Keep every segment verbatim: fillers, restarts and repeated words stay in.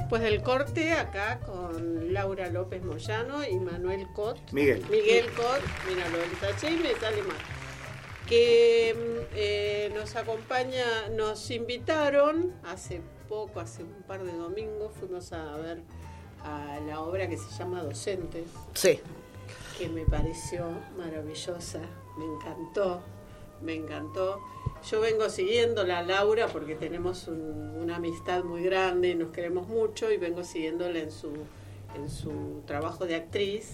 después del corte, acá con Laura López Moyano y Manuel Cot. Miguel. Miguel Cot, mira, lo taché y me sale mal. Que eh, nos acompaña, nos invitaron hace poco, hace un par de domingos, fuimos a ver a la obra que se llama Docentes. Sí. Que me pareció maravillosa, me encantó, me encantó. Yo vengo siguiéndola a Laura porque tenemos un, una amistad muy grande, nos queremos mucho y vengo siguiéndola en su, en su trabajo de actriz.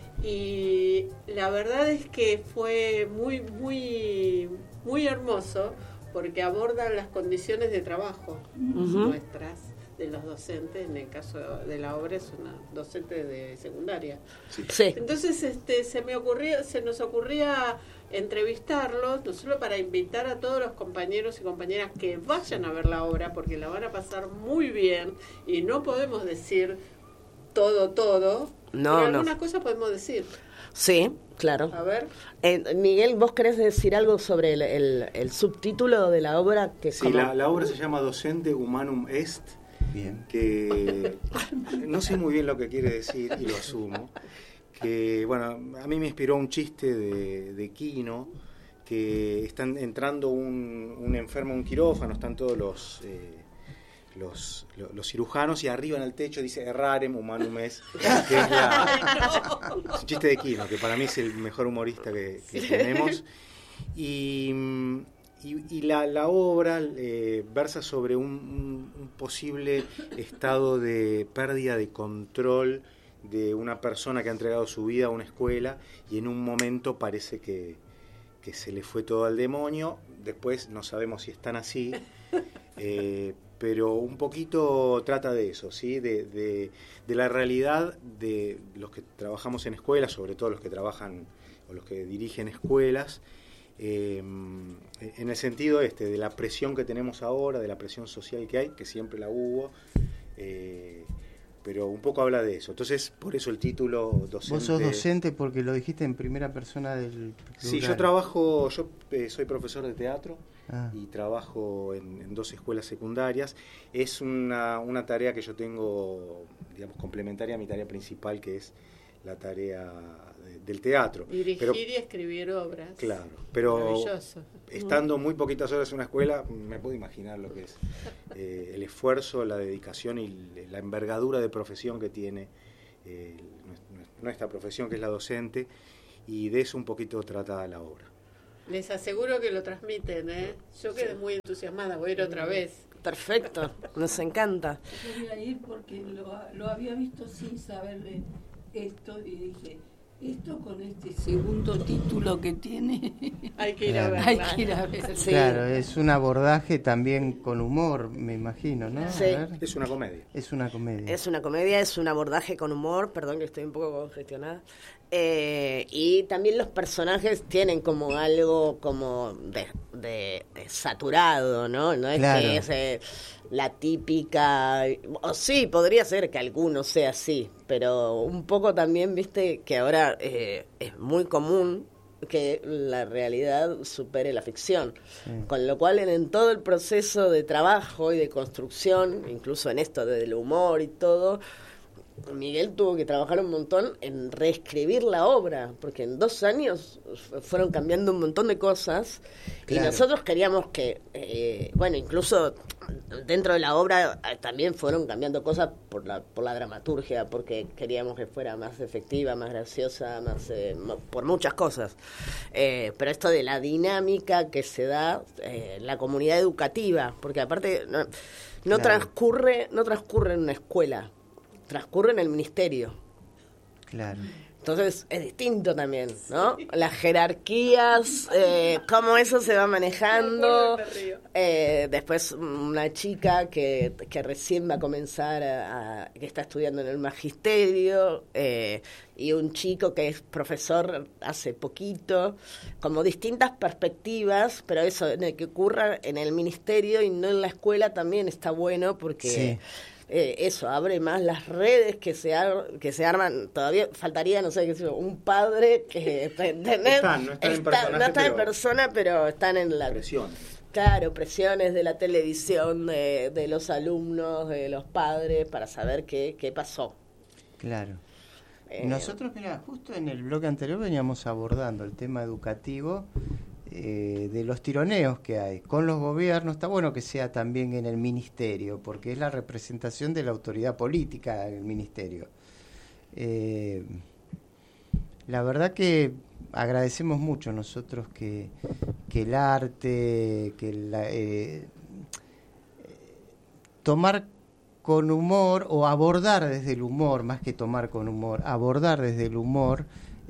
Y la verdad es que fue muy, muy, muy hermoso porque abordan las condiciones de trabajo uh-huh. nuestras, de los docentes. En el caso de la obra es una docente de secundaria. Sí. Sí. Entonces este, se me ocurría, se nos ocurría entrevistarlos, no solo para invitar a todos los compañeros y compañeras que vayan a ver la obra, porque la van a pasar muy bien y no podemos decir todo, todo, no, pero algunas no. cosas podemos decir. Sí, claro. A ver. Eh, Miguel, ¿vos querés decir algo sobre el, el, el subtítulo de la obra? Que sí, como... la, la obra se llama Docente Humanum Est, bien. Que no sé muy bien lo que quiere decir y lo asumo. Que, bueno, a mí me inspiró un chiste de, de Quino, que están entrando un, un enfermo a un quirófano, están todos los... Eh, Los, los, los cirujanos y arriba en el techo dice errarem humanum est, que es la, Ay, no. es un chiste de Quino, que para mí es el mejor humorista que, que sí. tenemos. Y, y, y la, la obra eh, versa sobre un, un, un posible estado de pérdida de control de una persona que ha entregado su vida a una escuela y en un momento parece que, que se le fue todo al demonio. Después no sabemos si están así. Eh, pero un poquito trata de eso, ¿sí? De, de, de la realidad de los que trabajamos en escuelas, sobre todo los que trabajan o los que dirigen escuelas, eh, en el sentido este, de la presión que tenemos ahora, de la presión social que hay, que siempre la hubo, eh, pero un poco habla de eso. Entonces, por eso el título docente. Vos sos docente porque lo dijiste en primera persona del plural. Sí, yo trabajo, yo eh, soy profesor de teatro. Ah. Y trabajo en, en dos escuelas secundarias. Es una, una tarea que yo tengo, digamos, complementaria a mi tarea principal, que es la tarea de, del teatro. Dirigir pero, y escribir obras. Claro, pero maravilloso. Estando muy poquitas horas en una escuela, me puedo imaginar lo que es eh, el esfuerzo, la dedicación y la envergadura de profesión que tiene eh, nuestra profesión, que es la docente, y de eso un poquito trata la obra. Les aseguro que lo transmiten, ¿eh? Yo quedé muy entusiasmada, voy a ir otra vez. Perfecto, nos encanta. Yo voy a ir porque lo, lo había visto sin saber de esto y dije, esto con este segundo título que tiene, hay que ir a verla. Hay que ir a verla. Sí. Claro, es un abordaje también con humor, me imagino, ¿no? Sí. A ver. Es una comedia. Es una comedia. Es una comedia, es un abordaje con humor, perdón que estoy un poco congestionada. Eh, y también los personajes tienen como algo como de, de, de saturado, ¿no? No es claro. que es eh, la típica, o sí, podría ser que alguno sea así, pero un poco también, viste, que ahora eh, es muy común que la realidad supere la ficción, sí. Con lo cual en, en todo el proceso de trabajo y de construcción, incluso en esto del humor y todo, Miguel tuvo que trabajar un montón en reescribir la obra, porque en dos años fueron cambiando un montón de cosas, claro. Y nosotros queríamos que, eh, bueno, incluso dentro de la obra eh, también fueron cambiando cosas por la por la dramaturgia, porque queríamos que fuera más efectiva, más graciosa, más eh, por muchas cosas. Eh, pero esto de la dinámica que se da eh, en la comunidad educativa, porque aparte no, no claro. transcurre no transcurre en una escuela, transcurre en el ministerio. Claro. Entonces es distinto también, ¿no? Las jerarquías, eh, cómo eso se va manejando. Eh, después una chica que, que recién va a comenzar, a, a, que está estudiando en el magisterio, eh, y un chico que es profesor hace poquito, como distintas perspectivas, pero eso, en el que ocurra en el ministerio y no en la escuela también está bueno porque... Sí. Eh, eso, abre más las redes que se ar- que se arman. Todavía faltaría, no sé qué sé yo, un padre que... ¿entendés? Están, no están en Está, personaje, no están en pero persona, pero están en la... Presión. Claro, presiones de la televisión, de, de los alumnos, de los padres, para saber qué, qué pasó. Claro. Eh, Nosotros, mira, justo en el bloque anterior veníamos abordando el tema educativo eh, de los tironeos que hay con los gobiernos. Está bueno que sea también en el ministerio, porque es la representación de la autoridad política en el ministerio. Eh, la verdad que agradecemos mucho nosotros que, que el arte, que la, eh, tomar con humor o abordar desde el humor, más que tomar con humor, abordar desde el humor,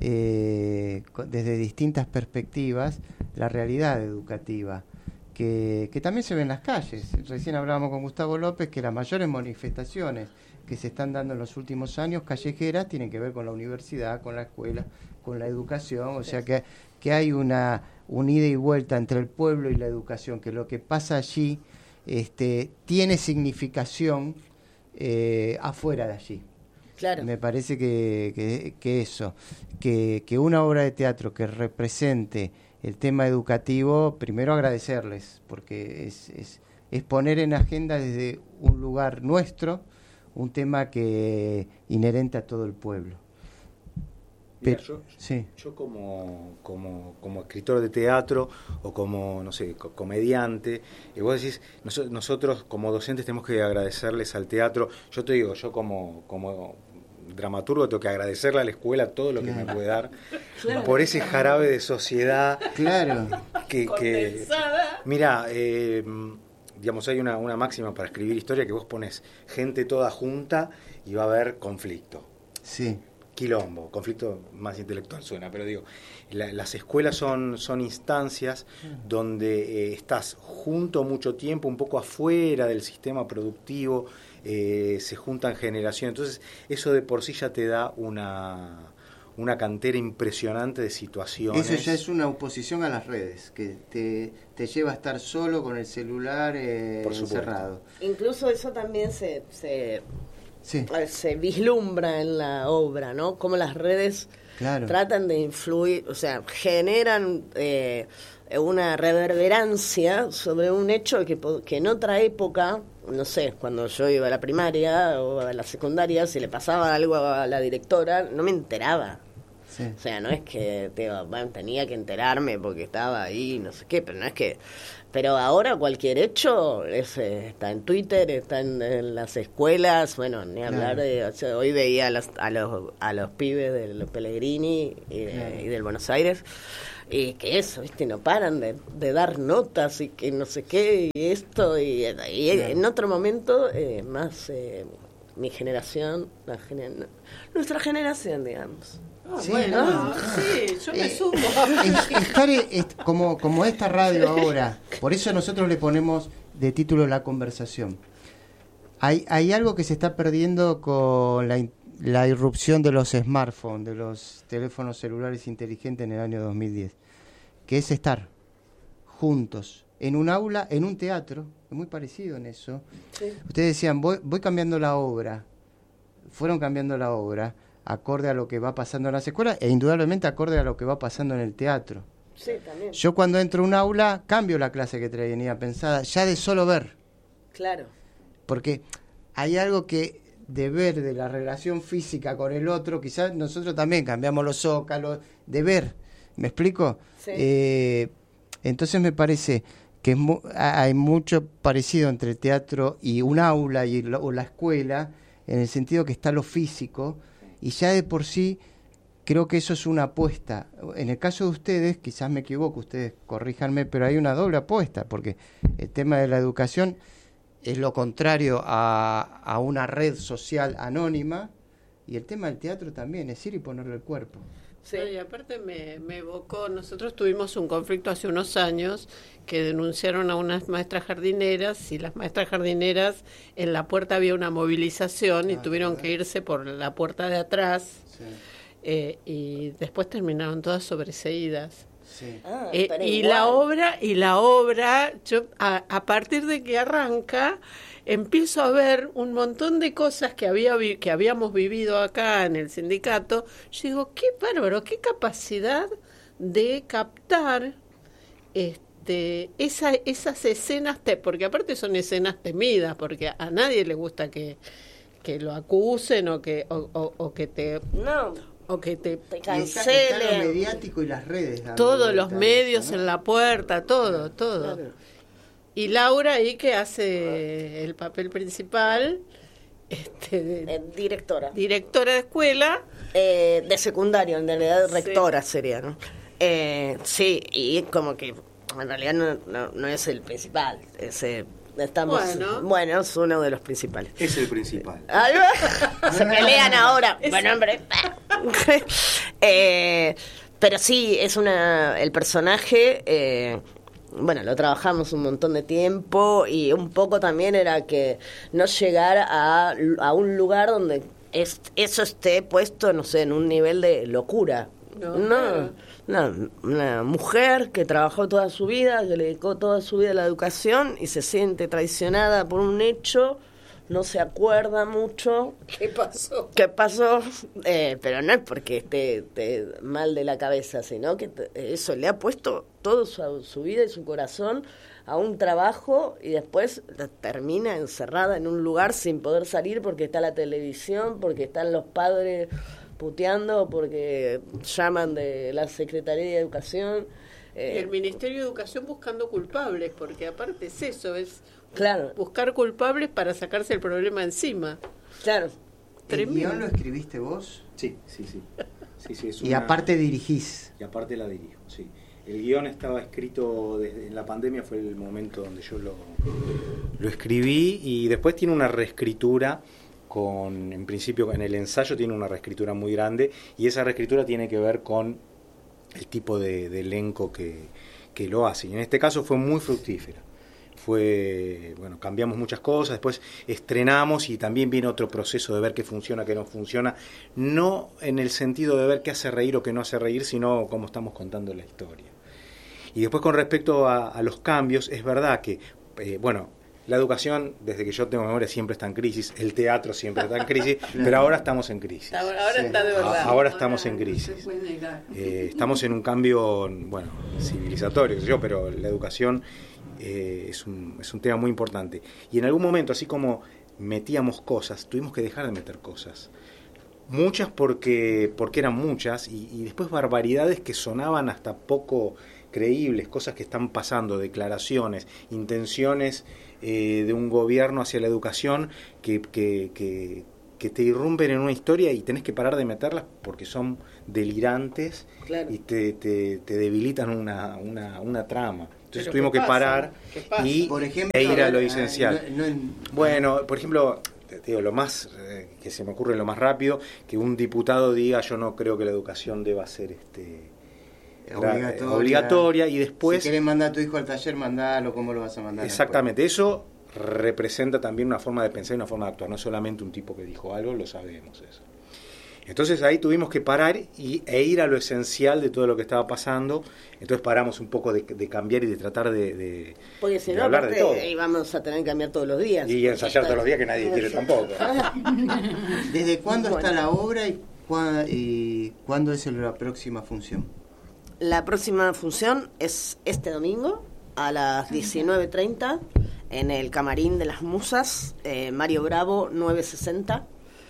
eh, desde distintas perspectivas, la realidad educativa, que, que también se ve en las calles. Recién hablábamos con Gustavo López que las mayores manifestaciones que se están dando en los últimos años callejeras tienen que ver con la universidad, con la escuela, con la educación, o sea que, que hay una, una ida y vuelta entre el pueblo y la educación, que lo que pasa allí este, tiene significación eh, afuera de allí. Claro. Me parece que, que, que eso, que, que una obra de teatro que represente el tema educativo, primero agradecerles, porque es, es, es poner en agenda desde un lugar nuestro un tema que inherente a todo el pueblo. Mira, Pero, yo, sí. yo como, como, como escritor de teatro o como, no sé, co- comediante, y vos decís, nos, nosotros como docentes tenemos que agradecerles al teatro. Yo te digo, yo como, como dramaturgo tengo que agradecerle a la escuela todo lo que Claro. me puede dar Claro. por ese jarabe de sociedad Claro, que... que Condensada. mira, eh, digamos, hay una, una máxima para escribir historia que vos pones gente toda junta y va a haber conflicto. sí. Quilombo, conflicto más intelectual suena, pero digo, la, las escuelas son, son instancias donde eh, estás junto mucho tiempo, un poco afuera del sistema productivo, eh, se juntan generaciones, entonces eso de por sí ya te da una, una cantera impresionante de situaciones. Eso ya es una oposición a las redes, que te, te lleva a estar solo con el celular eh, Por supuesto. encerrado. Incluso eso también se, se, Sí, se vislumbra en la obra, ¿no? Cómo las redes claro. tratan de influir, o sea, generan eh, una reverberancia sobre un hecho que, po- que en otra época, no sé, cuando yo iba a la primaria o a la secundaria, si le pasaba algo a la directora, no me enteraba. Sí. O sea, no es que digo, bueno, tenía que enterarme porque estaba ahí, no sé qué, pero no es que... Pero ahora cualquier hecho es, eh, está en Twitter, está en, en las escuelas, bueno, ni hablar Claro. de... O sea, hoy veía a los, a los, a los pibes de los Pellegrini y, de- Claro. y del Buenos Aires, y que eso, ¿viste? No paran de, de dar notas y que no sé qué, y esto, y, y Claro. en otro momento, eh, más eh, mi generación, la gener- nuestra generación, digamos. Ah, Sí, bueno, no. sí, yo me Eh, sumo. Es- estar eh, est- como, como esta radio ahora, por eso nosotros le ponemos de título La Conversación. Hay, hay algo que se está perdiendo con la, in- la irrupción de los smartphones, de los teléfonos celulares inteligentes en el año dos mil diez, que es estar juntos en un aula, en un teatro, es muy parecido en eso. Sí. Ustedes decían, voy, voy cambiando la obra, fueron cambiando la obra, acorde a lo que va pasando en las escuelas e indudablemente acorde a lo que va pasando en el teatro. Sí, también. Yo cuando entro a un aula cambio la clase que tenía pensada, ya de solo ver, Claro. porque hay algo que de ver de la relación física con el otro, quizás nosotros también cambiamos los zócalos, de ver, ¿me explico? Sí. Eh, entonces me parece que es mu- hay mucho parecido entre el teatro y un aula y lo- o la escuela, en el sentido que está lo físico, y ya de por sí creo que eso es una apuesta. En el caso de ustedes, quizás me equivoco, ustedes corríjanme, pero hay una doble apuesta, porque el tema de la educación es lo contrario a, a una red social anónima, y el tema del teatro también, es ir y ponerle el cuerpo. Sí. No, y aparte me, me evocó, nosotros tuvimos un conflicto hace unos años que denunciaron a unas maestras jardineras y las maestras jardineras en la puerta había una movilización y Ah, tuvieron claro. que irse por la puerta de atrás Sí, eh, y después terminaron todas sobreseídas. sí. Ah, Eh, pero y igual. la obra, y la obra, yo a, a partir de que arranca, empiezo a ver un montón de cosas que había vi- que habíamos vivido acá en el sindicato. Yo digo, qué bárbaro, qué capacidad de captar este este, esa, esas escenas, te, porque aparte son escenas temidas, porque a nadie le gusta que, que lo acusen o que, o, o, o que te... No, o que te, te Está, está lo cancelen. mediático y las redes. dando todos vuelta los a medios eso, ¿no? en la puerta, todo, todo. Claro. Y Laura ahí que hace el papel principal, este, de Eh, directora. directora de escuela. Eh, de secundario, en realidad Sí. rectora sería, ¿no? Eh, sí, y como que en realidad no, no, no es el principal. Ese, estamos, Bueno. bueno, es uno de los principales. Es el principal. Ahí va. Se pelean ahora. Bueno, hombre. eh, pero sí, es una. El personaje. Eh, bueno, lo trabajamos un montón de tiempo y un poco también era que no llegar a, a un lugar donde es, eso esté puesto, no sé, en un nivel de locura. No, No, claro. no, una mujer que trabajó toda su vida, que le dedicó toda su vida a la educación y se siente traicionada por un hecho, no se acuerda mucho ¿Qué pasó? qué pasó, eh, pero no es porque esté, esté mal de la cabeza, sino que te- eso le ha puesto toda su, su vida y su corazón a un trabajo y después termina encerrada en un lugar sin poder salir porque está la televisión, porque están los padres puteando, porque llaman de la Secretaría de Educación. Y eh, el Ministerio de Educación buscando culpables, porque aparte es eso, es claro, buscar culpables para sacarse el problema encima. claro. ¿El Tremendo. guión lo escribiste vos? Sí, sí, sí. sí, sí es Y una- aparte dirigís. Y aparte la dirijo, sí. El guión estaba escrito desde en la pandemia, fue el momento donde yo lo, lo escribí, y después tiene una reescritura con, en principio en el ensayo tiene una reescritura muy grande, y esa reescritura tiene que ver con el tipo de, de elenco que, que lo hace. Y en este caso fue muy fructífera. Fue, bueno, cambiamos muchas cosas, después estrenamos y también viene otro proceso de ver qué funciona, qué no funciona, no en el sentido de ver qué hace reír o qué no hace reír, sino cómo estamos contando la historia. Y después con respecto a, a los cambios, es verdad que, eh, bueno, la educación, desde que yo tengo memoria, siempre está en crisis, el teatro siempre está en crisis, pero ahora estamos en crisis. Ahora, ahora Sí. está de verdad. Ahora estamos en No se crisis. puede negar. Eh, estamos en un cambio, bueno, civilizatorio, qué sé yo, pero la educación eh, es, un, es un tema muy importante. Y en algún momento, así como metíamos cosas, tuvimos que dejar de meter cosas. Muchas porque, porque eran muchas, y, y después barbaridades que sonaban hasta poco creíbles, cosas que están pasando, declaraciones, intenciones eh, de un gobierno hacia la educación que, que, que, que te irrumpen en una historia y tenés que parar de meterlas porque son delirantes. Claro. Y te, te, te debilitan una, una, una trama. Entonces Pero tuvimos ¿qué que pasa? parar ¿Qué pasa? y Por ejemplo, e ir a lo eh, esencial. no- no en- Bueno, por ejemplo, te digo, lo más eh, que se me ocurre lo más rápido, que un diputado diga yo no creo que la educación deba ser este Obligatoria. obligatoria, y después Si querés mandar a tu hijo al taller, mandalo, ¿cómo lo vas a mandar? exactamente, eso representa también una forma de pensar y una forma de actuar, no solamente un tipo que dijo algo, lo sabemos eso. Entonces ahí tuvimos que parar y, e ir a lo esencial de todo lo que estaba pasando. Entonces paramos un poco de, de cambiar y de tratar de, de, Porque si de no, hablar de todo. aparte, íbamos a tener que cambiar todos los días. Y ensayar todos los días, que nadie quiere tampoco. ¿Desde cuándo Bueno. está la obra y, cua- y cuándo es la próxima función? La próxima función es este domingo a las diecinueve treinta en el Camarín de las Musas, eh, Mario Bravo nueve sesenta.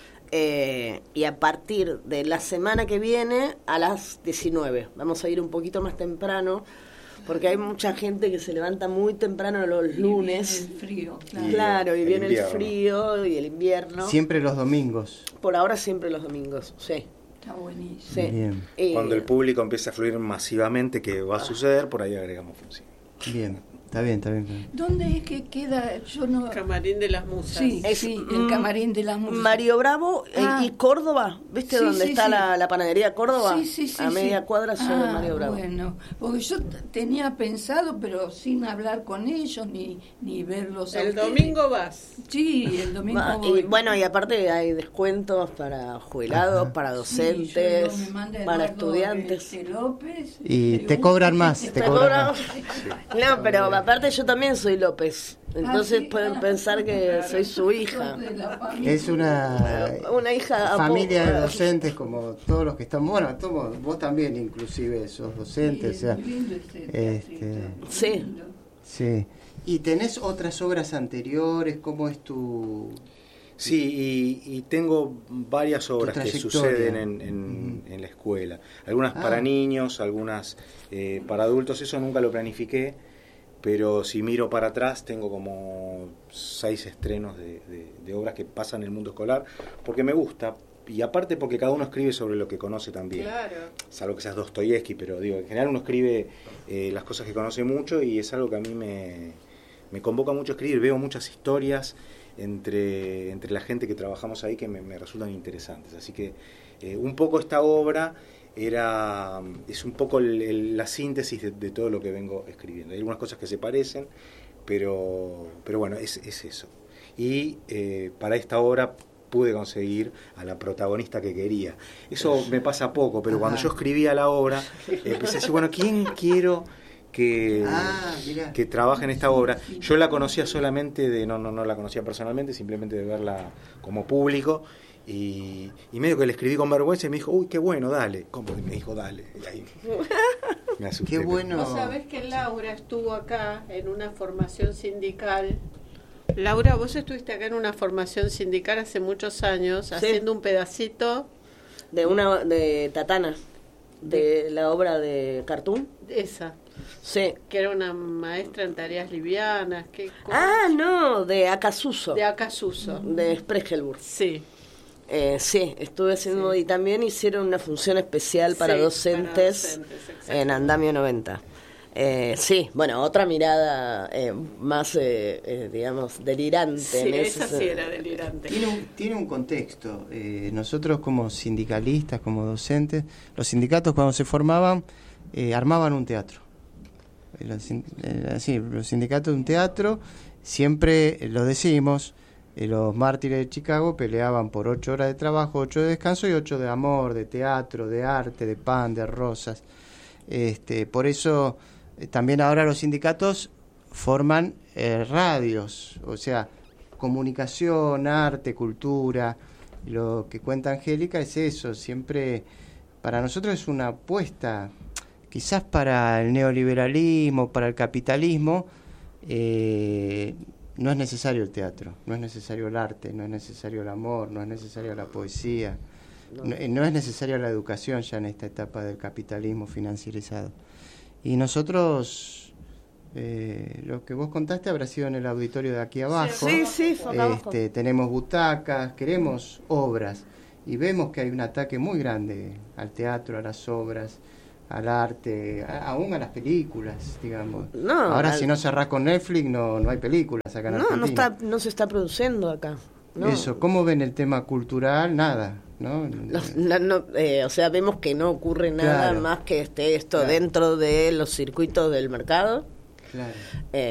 Eh, y a partir de la semana que viene a las diecinueve. Vamos a ir un poquito más temprano porque hay mucha gente que se levanta muy temprano los Y lunes. viene el frío, claro. Y- Claro, y el viene el invierno. frío y el invierno. Siempre los domingos. Por ahora siempre los domingos, sí. Está buenísimo. sí. Bien. Eh, Cuando el público empiece a fluir masivamente, que va a suceder, por ahí agregamos función. Bien, está bien, está bien. está bien. ¿Dónde es que queda? Yo no. Camarín de las Musas. Sí, Es, sí, mm, el Camarín de las Musas. Mario Bravo eh, Ah. y Córdoba, ¿viste Sí, dónde sí, está sí. La, la panadería Córdoba? Sí, sí, sí, a media sí. cuadra sobre Ah, Mario Bravo. Bueno, porque yo t- tenía pensado, pero sin hablar con ellos ni, ni verlos. a El ustedes. domingo vas. Sí, el domingo Va, voy. y bueno, y aparte hay descuentos para jubilados, Ajá. para Sí, docentes, yo- me manda para Eduardo, estudiantes. este, López, Y de te un- cobran más, ¿Te te cobran cobran? más. No, pero aparte yo también soy López. Entonces Ah, sí, pueden ah, pensar que claro. soy su hija. De la familia. Es una Una hija familia apo- de docentes como todos los que estamos, bueno, todos, vos también inclusive sos docente, o Sí, sea, muy lindo ese teatrito, este, muy Sí. lindo. sí. ¿Y tenés otras obras anteriores? ¿Cómo es tu...? Sí, y, y tengo varias obras que trayectoria. suceden en, en- en la escuela. Algunas para Ah. niños, algunas eh, para adultos. Eso nunca lo planifiqué, pero si miro para atrás tengo como seis estrenos de, de- de obras que pasan en el mundo escolar, porque me gusta. Y aparte porque cada uno escribe sobre lo que conoce también. Claro. Salvo que seas Dostoyevsky, pero digo, en general uno escribe eh, las cosas que conoce mucho y es algo que a mí me, me convoca mucho a escribir. Veo muchas historias entre, entre la gente que trabajamos ahí que me, me resultan interesantes. Así que eh, un poco esta obra era es un poco el, el, la síntesis de, de todo lo que vengo escribiendo. Hay algunas cosas que se parecen, pero, pero bueno, es, es eso. Y eh, para esta obra pude conseguir a la protagonista que quería. Eso me pasa poco, pero cuando yo escribía la obra, empecé a decir, bueno, ¿quién quiero que, Ah, mirá. que trabaje en esta obra? Yo la conocía solamente de, no, no, no la conocía personalmente, simplemente de verla como público, y, y medio que le escribí con vergüenza y me dijo, uy, qué bueno, dale. ¿Cómo? Y me dijo, dale. Y ahí me asusté. Qué bueno. Vos sabés que Laura estuvo acá en una formación sindical. Laura, vos estuviste acá en una formación sindical hace muchos años, Sí. haciendo un pedacito De una de Tatana, de la obra de Cartoon. esa, Sí. que era una maestra en tareas livianas, que Ah, no, de Acasuso, de Acasuso. de Spregelburg. Sí. Eh, sí, estuve haciendo, Sí. y también hicieron una función especial para Sí, docentes, para docentes, exacto. en Andamio noventa. Eh, sí, bueno, otra mirada eh, más, eh, eh, digamos, delirante. Sí, en esa ese- sí era delirante. Tiene un, tiene un contexto. Eh, nosotros como sindicalistas, como docentes, los sindicatos cuando se formaban eh, armaban un teatro. Eh, Los, sin- eh, sí, los sindicatos de un teatro, siempre eh, lo decimos, eh, los mártires de Chicago peleaban por ocho horas de trabajo, ocho de descanso y ocho de amor, de teatro, de arte, de pan, de rosas. Este, por eso eh, también ahora los sindicatos forman eh, radios, o sea, comunicación, arte, cultura. Lo que cuenta Angélica es eso, siempre para nosotros es una apuesta, quizás para el neoliberalismo, para el capitalismo, eh, no es necesario el teatro, no es necesario el arte, no es necesario el amor, no es necesario la poesía, no, no es necesaria la educación ya en esta etapa del capitalismo financierizado. Y nosotros, eh, lo que vos contaste habrá sido en el auditorio de aquí abajo. Sí, sí, fue acá abajo. Este, tenemos butacas, queremos obras y vemos que hay un ataque muy grande al teatro, a las obras, al arte, a- aún a las películas, digamos. No, Ahora al- si no cerrás con Netflix no, no hay películas acá en No, no, Argentina. está, no se está produciendo acá. No. Eso, ¿cómo ven el tema cultural? Nada, ¿no? Los- la- no, eh, o sea, vemos que no ocurre nada Claro. más que esté esto Claro. dentro de los circuitos del mercado. Claro. Eh,